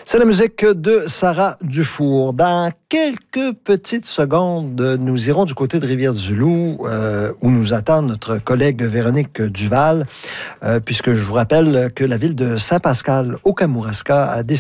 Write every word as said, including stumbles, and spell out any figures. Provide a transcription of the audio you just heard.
C'est la musique de Sarah Dufour. Dans quelques petites secondes, nous irons du côté de Rivière-du-Loup, euh, où nous attend notre collègue Véronique Duval, euh, puisque je vous rappelle que la ville de Saint-Pascal, au Kamouraska, a décidé